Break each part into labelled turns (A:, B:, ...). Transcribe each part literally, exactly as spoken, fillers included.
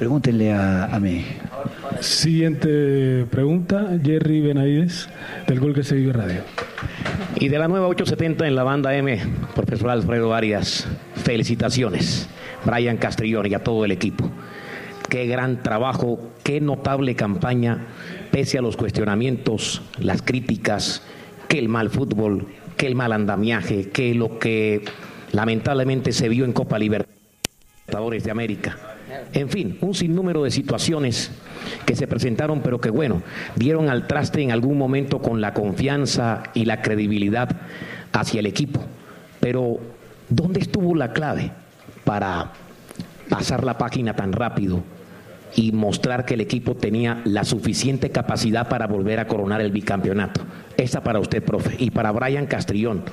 A: Pregúntenle a, a mí.
B: Siguiente pregunta, Jerry Benavides, del Gol que se vive Radio.
C: Y de la nueva ochocientos setenta en la banda M, profesor Alfredo Arias, felicitaciones. Brian Castrillón y a todo el equipo. Qué gran trabajo, qué notable campaña, pese a los cuestionamientos, las críticas, que el mal fútbol, que el mal andamiaje, que lo que lamentablemente se vio en Copa Libertadores de América. En fin, un sinnúmero de situaciones que se presentaron, pero que bueno, dieron al traste en algún momento con la confianza y la credibilidad hacia el equipo. Pero, ¿dónde estuvo la clave para pasar la página tan rápido y mostrar que el equipo tenía la suficiente capacidad para volver a coronar el bicampeonato? Esta para usted, profe, y para Brian Castrillón.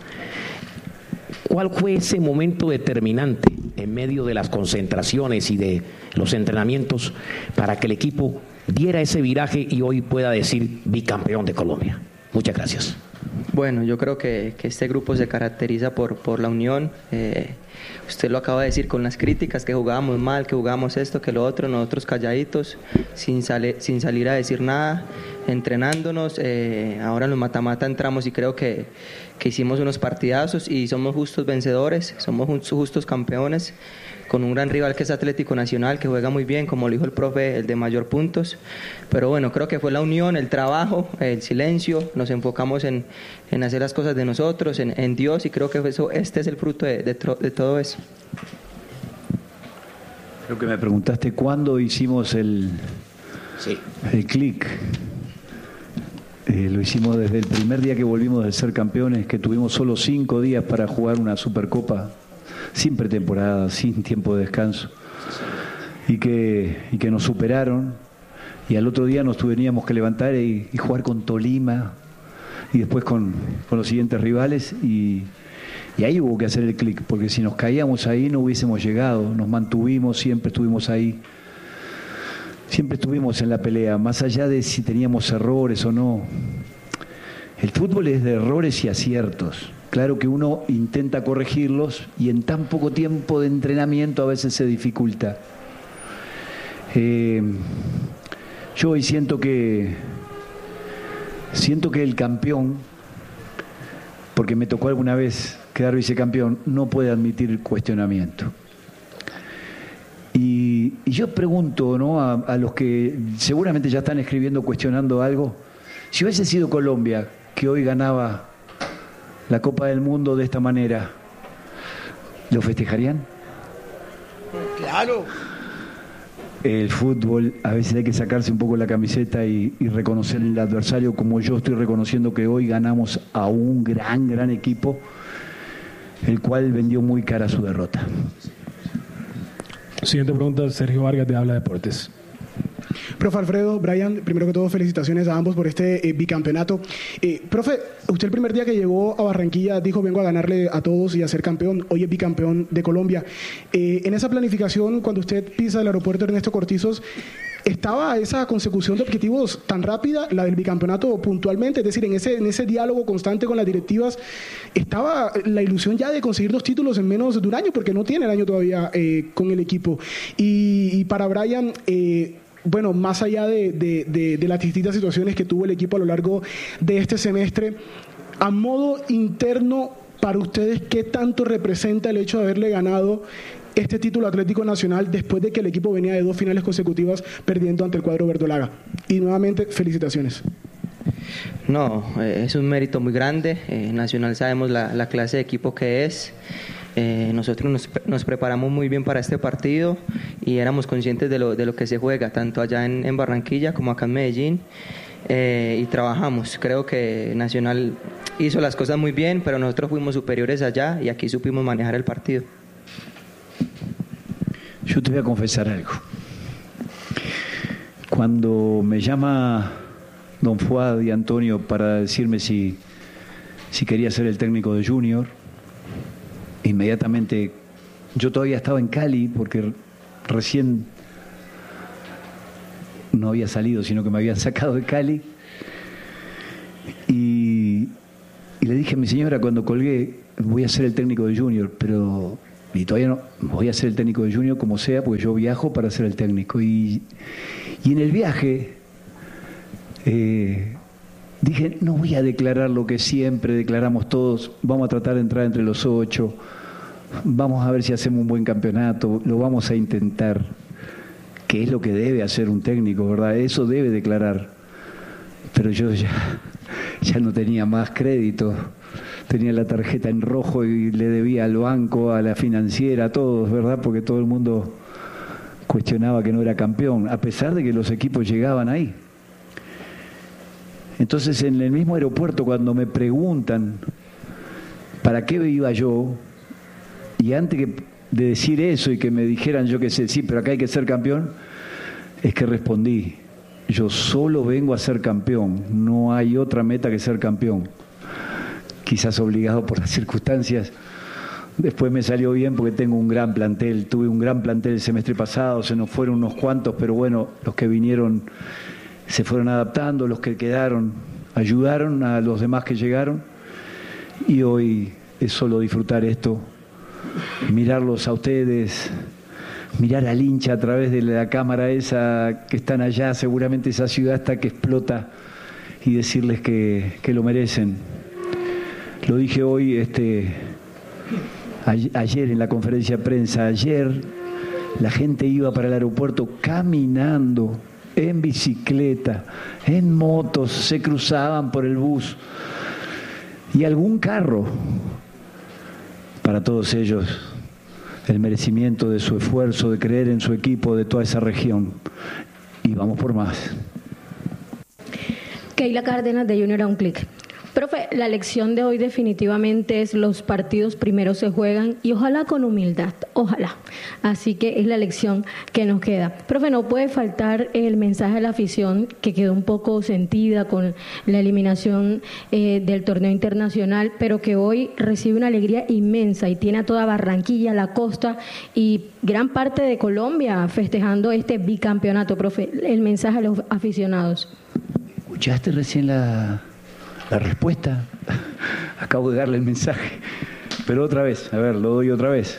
C: ¿Cuál fue ese momento determinante en medio de las concentraciones y de los entrenamientos para que el equipo diera ese viraje y hoy pueda decir bicampeón de Colombia? Muchas gracias.
D: Bueno, yo creo que, que este grupo se caracteriza por, por la unión. Eh, usted lo acaba de decir con las críticas, que jugábamos mal, que jugábamos esto, que lo otro, nosotros calladitos, sin, sale, sin salir a decir nada, entrenándonos. Eh, ahora en los mata-mata entramos y creo que, que hicimos unos partidazos y somos justos vencedores, somos justos campeones, con un gran rival que es Atlético Nacional, que juega muy bien, como lo dijo el profe, el de mayor puntos. Pero bueno, creo que fue la unión, el trabajo, el silencio, nos enfocamos en, en hacer las cosas de nosotros, en, en Dios, y creo que eso, este es el fruto de, de, de todo eso.
A: Creo que me preguntaste cuándo hicimos el,
C: sí.
A: el clic. Eh, lo hicimos desde el primer día que volvimos de ser campeones, que tuvimos solo cinco días para jugar una Supercopa, sin pretemporada, sin tiempo de descanso, y que, y que nos superaron, y al otro día nos teníamos que levantar y, y jugar con Tolima, y después con, con los siguientes rivales, y, y ahí hubo que hacer el clic, porque si nos caíamos ahí no hubiésemos llegado, nos mantuvimos, siempre estuvimos ahí, siempre estuvimos en la pelea, más allá de si teníamos errores o no. El fútbol es de errores y aciertos. Claro que uno intenta corregirlos y en tan poco tiempo de entrenamiento a veces se dificulta. Eh, yo hoy siento que siento que el campeón, porque me tocó alguna vez quedar vicecampeón, no puede admitir cuestionamiento. Y, y yo pregunto, ¿no?, a, a los que seguramente ya están escribiendo, cuestionando algo, si hubiese sido Colombia que hoy ganaba la Copa del Mundo de esta manera, ¿lo festejarían?
E: Claro.
A: El fútbol, a veces hay que sacarse un poco la camiseta y, y reconocer el adversario, como yo estoy reconociendo que hoy ganamos a un gran, gran equipo, el cual vendió muy cara su derrota.
B: Siguiente pregunta, Sergio Vargas, de Habla Deportes.
E: Profe Alfredo, Brian, primero que todo felicitaciones a ambos por este eh, bicampeonato. Eh, profe, usted el primer día que llegó a Barranquilla dijo vengo a ganarle a todos y a ser campeón, hoy es bicampeón de Colombia. Eh, en esa planificación, cuando usted pisa el aeropuerto Ernesto Cortizos, ¿estaba esa consecución de objetivos tan rápida, la del bicampeonato puntualmente? Es decir, en ese, en ese diálogo constante con las directivas, ¿estaba la ilusión ya de conseguir dos títulos en menos de un año? Porque no tiene el año todavía eh, con el equipo. Y, y para Brian, eh, bueno, más allá de, de, de, de las distintas situaciones que tuvo el equipo a lo largo de este semestre, a modo interno, para ustedes, ¿qué tanto representa el hecho de haberle ganado este título Atlético Nacional después de que el equipo venía de dos finales consecutivas perdiendo ante el cuadro verdolaga? Y nuevamente, felicitaciones.
D: No, eh, es un mérito muy grande. Eh, Nacional sabemos la, la clase de equipo que es. Eh, nosotros nos, nos preparamos muy bien para este partido y éramos conscientes de lo, de lo que se juega, tanto allá en, en Barranquilla como acá en Medellín. Eh, y trabajamos. Creo que Nacional hizo las cosas muy bien, pero nosotros fuimos superiores allá y aquí supimos manejar el partido.
A: Yo te voy a confesar algo. Cuando me llama don Fuad y Antonio para decirme si, si quería ser el técnico de Junior, inmediatamente, yo todavía estaba en Cali porque recién no había salido, sino que me habían sacado de Cali, y, y le dije a mi señora cuando colgué, voy a ser el técnico de Junior, pero y todavía no, voy a ser el técnico de Junior como sea, porque yo viajo para ser el técnico. Y, y en el viaje eh, dije, no voy a declarar lo que siempre declaramos todos, vamos a tratar de entrar entre los ocho, vamos a ver si hacemos un buen campeonato, lo vamos a intentar, que es lo que debe hacer un técnico, ¿verdad? Eso debe declarar. Pero yo ya, ya no tenía más crédito, tenía la tarjeta en rojo y le debía al banco, a la financiera, a todos, ¿verdad? Porque todo el mundo cuestionaba que no era campeón, a pesar de que los equipos llegaban ahí. Entonces, en el mismo aeropuerto, cuando me preguntan para qué iba yo, y antes que de decir eso y que me dijeran, yo qué sé, sí, pero acá hay que ser campeón, es que respondí, yo solo vengo a ser campeón, no hay otra meta que ser campeón. Quizás obligado por las circunstancias. Después me salió bien porque tengo un gran plantel, tuve un gran plantel el semestre pasado, se nos fueron unos cuantos, pero bueno, los que vinieron se fueron adaptando, los que quedaron ayudaron a los demás que llegaron, y hoy es solo disfrutar esto, mirarlos a ustedes, mirar al hincha a través de la cámara esa que están allá, seguramente esa ciudad está que explota, y decirles que, que lo merecen. Lo dije hoy, este, ayer en la conferencia de prensa, ayer la gente iba para el aeropuerto caminando, en bicicleta, en motos, se cruzaban por el bus y algún carro. Para todos ellos, el merecimiento de su esfuerzo, de creer en su equipo, de toda esa región. Y vamos por más.
F: Keila Cárdenas, de Junior a un clic. Profe, la lección de hoy definitivamente es: los partidos primero se juegan, y ojalá con humildad, ojalá. Así que es la lección que nos queda. Profe, no puede faltar el mensaje de la afición, que quedó un poco sentida con la eliminación eh, del torneo internacional, pero que hoy recibe una alegría inmensa y tiene a toda Barranquilla, la costa y gran parte de Colombia festejando este bicampeonato. Profe, el mensaje a los aficionados.
A: ¿Escuchaste recién la... la respuesta? Acabo de darle el mensaje, pero otra vez, a ver, lo doy otra vez.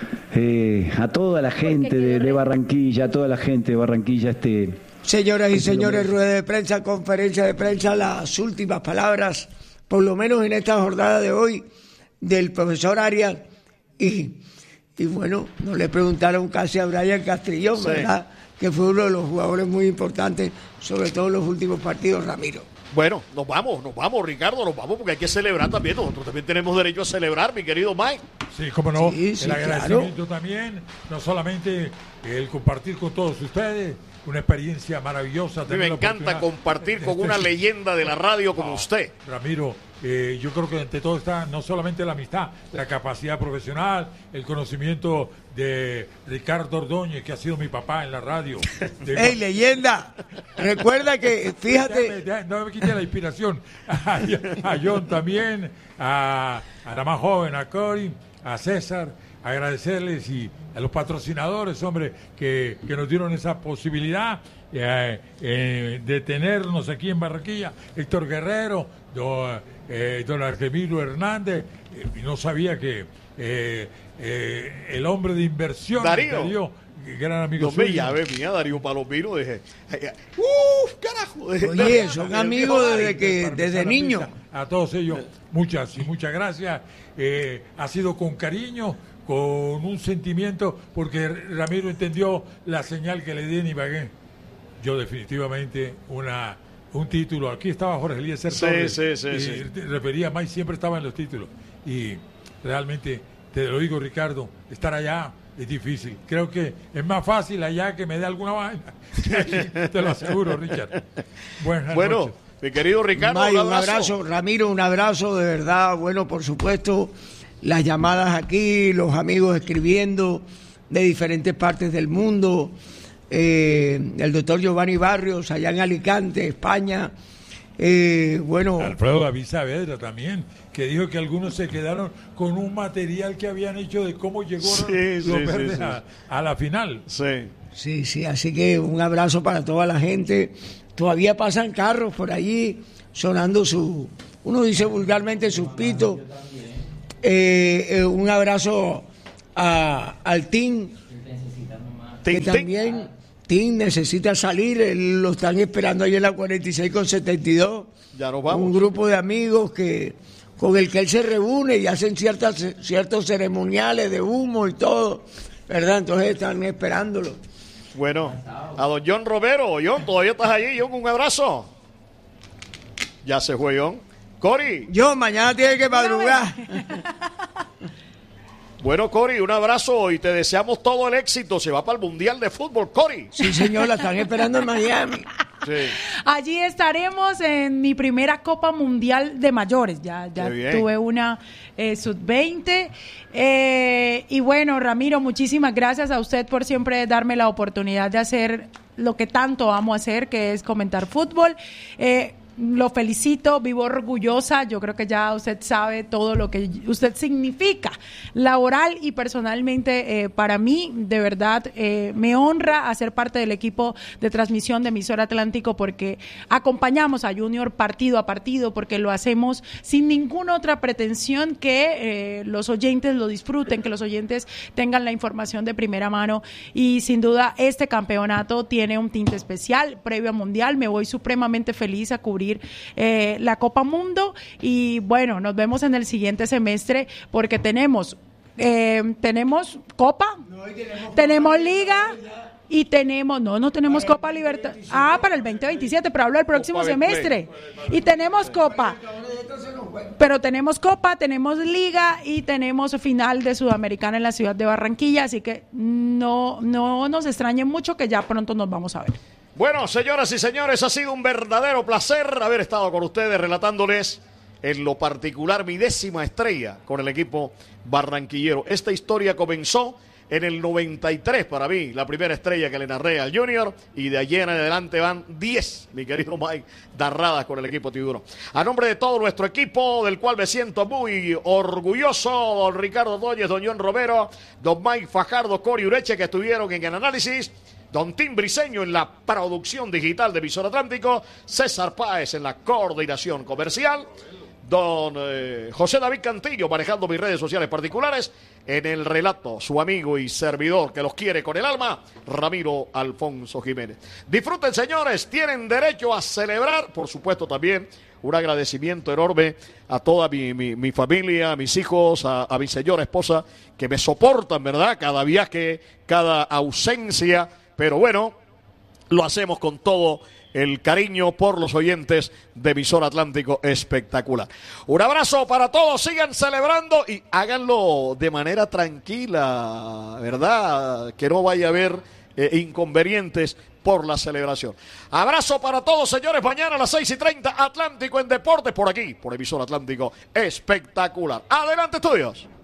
A: Eh, a toda la gente de, de Barranquilla, a toda la gente de Barranquilla, este...
G: Señoras y señores, rueda de prensa, conferencia de prensa, las últimas palabras, por lo menos en esta jornada de hoy, del profesor Arias, y, y bueno, no le preguntaron casi a Brian Castrillón, sí, ¿verdad?, que fue uno de los jugadores muy importantes, sobre todo en los últimos partidos, Ramiro.
H: Bueno, nos vamos, nos vamos, Ricardo, nos vamos, porque hay que celebrar también. Nosotros también tenemos derecho a celebrar, mi querido Mike.
I: Sí, cómo no,
G: sí, sí,
I: el agradecimiento
G: claro.
I: También, no solamente el compartir con todos ustedes, una experiencia maravillosa.
H: A mí me encanta compartir con
I: este,
H: una leyenda de la radio como
I: no,
H: usted.
I: Ramiro, eh, yo creo que ante todo está no solamente la amistad, la capacidad profesional, el conocimiento de Ricardo Ordóñez, que ha sido mi papá en la radio. De...
G: ¡Ey, leyenda! Recuerda que, fíjate...
I: Déjame, déjame, no me quite la inspiración. A, a John también, a, a la más joven, a Cory, a César, agradecerles, y a los patrocinadores, hombre, que, que nos dieron esa posibilidad eh, eh, de tenernos aquí en Barranquilla. Héctor Guerrero, don, eh, don Argemiro Hernández, eh, y no sabía que eh, eh, el hombre de inversión,
H: Darío,
I: Darío, gran amigo
H: no
I: suyo.
H: me llave mía, Darío Palomino, dije, uff, carajo.
G: Oye, son amigos desde que desde niño.
I: A todos ellos, muchas y muchas gracias. Eh, ha sido con cariño, con un sentimiento, porque Ramiro entendió la señal que le di en Ibagué. Yo definitivamente una un título. Aquí estaba Jorge Eliezer Torres,
H: sí, sí,
I: y
H: sí.
I: te refería, Mike siempre estaba en los títulos. Y realmente, te lo digo, Ricardo, estar allá es difícil. Creo que es más fácil allá que me dé alguna vaina. Te lo aseguro, Richard. Buenas
H: bueno,
I: noches.
H: Mi querido Ricardo,
G: May,
H: un,
G: un
H: abrazo.
G: abrazo. Ramiro, un abrazo de verdad. Bueno, por supuesto, las llamadas aquí, los amigos escribiendo de diferentes partes del mundo. Eh, el doctor Giovanni Barrios, allá en Alicante, España. Eh, bueno,
I: Alfredo David Saavedra también, que dijo que algunos se quedaron con un material que habían hecho de cómo llegó
H: sí,
I: los
H: sí,
I: verdes
H: sí, sí.
I: A, a la final.
H: Sí.
G: sí, sí, así que un abrazo para toda la gente. Todavía pasan carros por allí sonando su, uno dice vulgarmente sus pitos. Eh, eh, un abrazo a, al team, que también team necesita salir, lo están esperando ahí en la cuarenta y seis con setenta y dos.
H: Ya nos vamos.
G: Un grupo de amigos que con el que él se reúne y hacen ciertas ciertos ceremoniales de humo y todo, ¿verdad? Entonces están esperándolo.
H: Bueno, a don John Romero, John, todavía estás allí, John, un abrazo. Ya se fue John. Cori.
G: John, mañana tiene que madrugar.
H: Bueno, Cori, un abrazo y te deseamos todo el éxito. Se va para el Mundial de Fútbol, Cori.
G: Sí, señor, la están esperando en Miami.
H: Sí.
J: Allí estaremos en mi primera Copa Mundial de Mayores. Ya, ya tuve una eh, sub veinte. Eh, y bueno, Ramiro, muchísimas gracias a usted por siempre darme la oportunidad de hacer lo que tanto amo hacer, que es comentar fútbol. Eh, Lo felicito, vivo orgullosa. Yo creo que ya usted sabe todo lo que usted significa laboral y personalmente eh, para mí. De verdad, eh, me honra hacer parte del equipo de transmisión de Emisora Atlántico porque acompañamos a Junior partido a partido, porque lo hacemos sin ninguna otra pretensión que eh, los oyentes lo disfruten, que los oyentes tengan la información de primera mano. Y sin duda, este campeonato tiene un tinte especial. Previo a Mundial, me voy supremamente feliz a cubrir Eh, la Copa Mundo y bueno, nos vemos en el siguiente semestre porque tenemos eh, tenemos Copa, no, tenemos, tenemos Copa Liga y tenemos, no, no tenemos para Copa Libertad, ah, para el veinte veintisiete, pero hablo del próximo Copa semestre y tenemos Copa, pero tenemos Copa, tenemos Liga y tenemos final de Sudamericana en la ciudad de Barranquilla, así que no, no nos extrañen mucho que ya pronto nos vamos a ver.
H: Bueno, señoras y señores, ha sido un verdadero placer haber estado con ustedes relatándoles en lo particular mi décima estrella con el equipo barranquillero. Esta historia comenzó en el noventa y tres para mí, la primera estrella que le narré al Junior, y de allí en adelante van diez, mi querido Mike, narradas con el equipo Tiburón. A nombre de todo nuestro equipo, del cual me siento muy orgulloso, don Ricardo Doñez, don John Romero, don Mike Fajardo, Cori Ureche, que estuvieron en el análisis, don Tim Briseño en la producción digital de Emisora Atlántico, César Páez en la coordinación comercial, don eh, José David Cantillo manejando mis redes sociales particulares, en el relato su amigo y servidor que los quiere con el alma, Ramiro Alfonso Jiménez. Disfruten, señores, tienen derecho a celebrar, por supuesto también un agradecimiento enorme a toda mi, mi, mi familia, a mis hijos, a, a mi señora esposa, que me soportan, ¿verdad? Cada viaje, cada ausencia. Pero bueno, lo hacemos con todo el cariño por los oyentes de Emisora Atlántico espectacular. Un abrazo para todos, sigan celebrando y háganlo de manera tranquila, ¿verdad? Que no vaya a haber eh, inconvenientes por la celebración. Abrazo para todos, señores. Mañana a las seis y treinta, Atlántico en Deportes, por aquí, por Emisora Atlántico espectacular. Adelante, estudios.